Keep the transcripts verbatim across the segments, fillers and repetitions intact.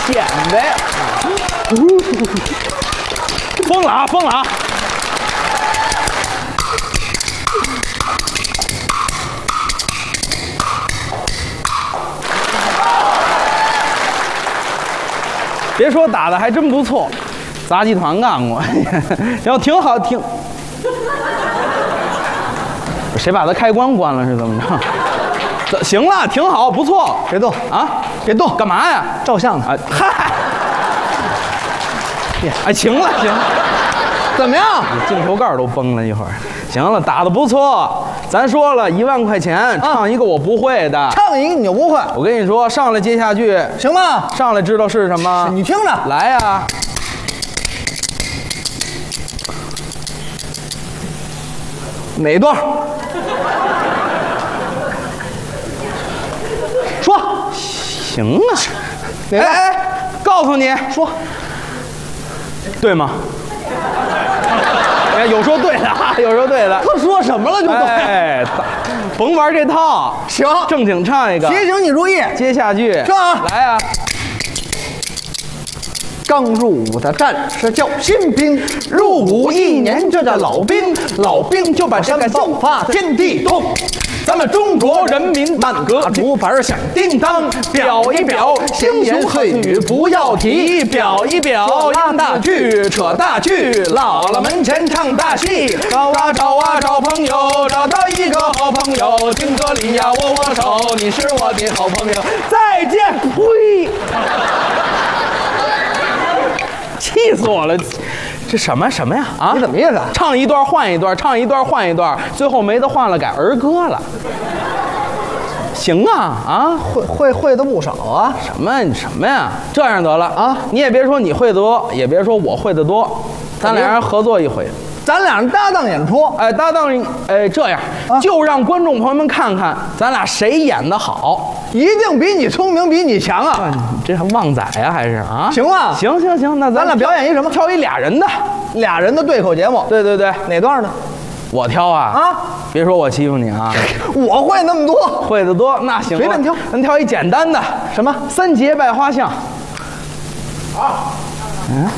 显摆。疯了啊！疯了啊！别说打的还真不错，杂技团干过，然后挺好挺。谁把他开关关了是怎么着？行了，挺好，不错。 别动啊！ 别动， 干嘛呀？ 照相呢。 啊，嗨！哎，行了行了， 怎么样？ 镜头盖都崩了一会儿。行了，打得不错。咱说了一万块钱，唱一个我不会的， 唱一个你就不会。 我跟你说，上来接下句， 行吗？ 上来知道是什么？ 你听着， 来呀！ 哪段？说。 行啊。哎哎，告诉你说，对吗？哎，有说对的，有说对的。 他说什么了就对。 哎，甭玩这套。 行， 正经唱一个。 提醒你注意， 接下句。 唱啊！ 来啊！ 刚入伍的战士叫新兵，入伍一年这叫老兵，老兵就把这个爆发天地动。咱们中国人民满格竹板响叮当，表一表闲言碎语不要提，表一表拉大锯扯大锯，姥姥门前唱大戏，找啊找啊找朋友，找到一个好朋友，听歌里呀握握手，你是我的好朋友，再见。呸！ 气死我了！这什么什么呀？啊， 你怎么意思？ 唱一段换一段，唱一段换一段，最后没得换了，改儿歌了。行啊啊， 会会会的不少啊！ 什么什么呀？这样得了啊！ 你也别说你会的多，也别说我会的多，咱俩人合作一回。 咱俩人搭档演出， 哎，搭档，哎，这样、啊、就让观众朋友们看看，咱俩谁演得好， 一定比你聪明，比你强啊！ 啊你这还旺仔呀、啊，还是啊？ 行吗？ 行行行，那咱咱俩表演一什么？ 挑一俩人的， 俩人的对口节目。 对对对， 哪段呢？ 我挑啊！啊，别说我欺负你啊！ 我会那么多， 会的多，那行， 随便挑， 咱挑一简单的， 什么？ 三节拜花巷。 好， 嗯。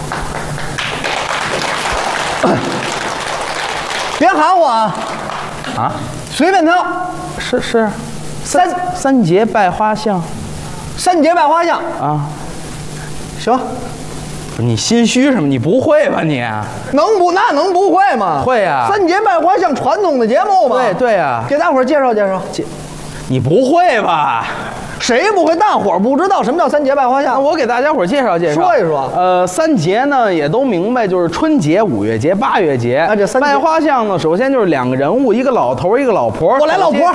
别喊我啊！ 啊， 随便挑， 是是，三三节拜花巷， 三节拜花巷啊， 行。 你心虚什么？你不会吧你？ 能不那能不会吗？ 会呀、啊。 三节拜花巷传统的节目嘛。 对对呀、啊。 给大伙儿介绍介绍。 介，你不会吧？ 谁不会？大伙儿不知道什么叫三节拜花巷。 我给大家伙儿介绍介绍， 说一说。 呃，三节呢也都明白，就是春节、五月节、八月节。 啊，这三拜花巷呢，首先就是两个人物，一个老头，一个老婆。 我来老婆。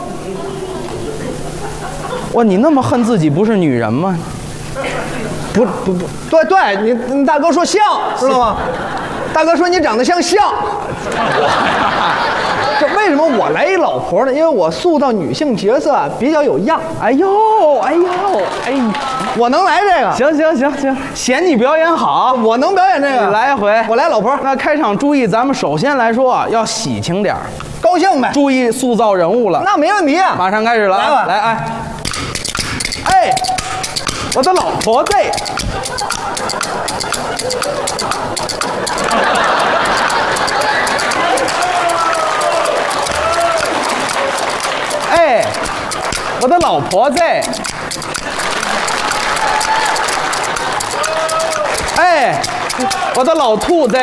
哇，你那么恨自己不是女人吗？ 不不不，对对，你你大哥说像，知道吗？大哥说你长得像像。这为什么我来一老婆呢？因为我塑造女性角色啊比较有样。 哎呦哎呦哎， 我能来这个？ 行行行行，嫌你表演好， 我能表演这个。 你来一回， 我来老婆。 那开场注意，咱们首先来说要喜庆点儿， 高兴呗。 注意塑造人物了。 那没问题啊， 马上开始了， 来吧， 来哎，哎，我的老婆子。哎，我的老婆子。哎，我的老兔子。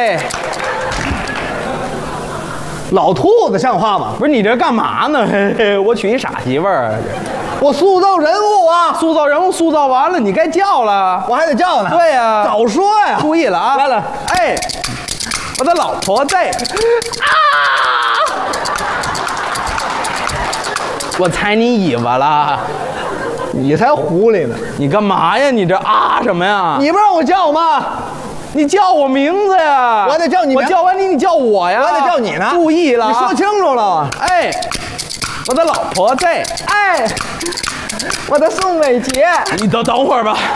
老兔子像话吗？ 不是你这干嘛呢？嘿嘿，我娶一傻媳妇儿啊！ 我塑造人物啊， 塑造人物塑造完了，你该叫了， 我还得叫呢。 对呀、啊， 早说呀！ 注意了啊！ 来了， 哎，我的老婆在啊！我踩你尾巴了， 你才狐狸呢！ 你干嘛呀？你这啊什么呀？ 你不让我叫吗？ 你叫我名字呀！ 我得叫你， 我叫完你，你叫我呀！ 我得叫你呢！ 注意了， 你说清楚了。 哎，我的老婆在， 哎，我的宋伟杰， 你等等会儿吧。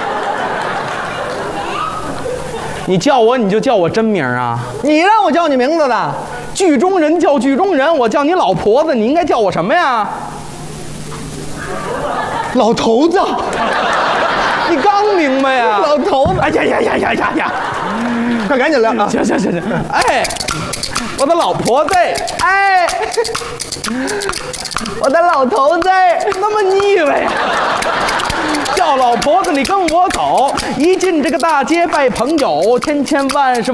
你叫我，你就叫我真名啊！ 你让我叫你名字的， 剧中人叫剧中人，我叫你老婆子，你应该叫我什么呀？ 老头子。 你刚明白呀？ 老头子，哎呀呀呀呀呀呀！快赶紧聊啊！ 行行行行，哎，我的老婆子，哎， 我的老头子， 那么腻歪呀！叫老婆子，你跟我走，一进这个大街拜朋友，千千万是。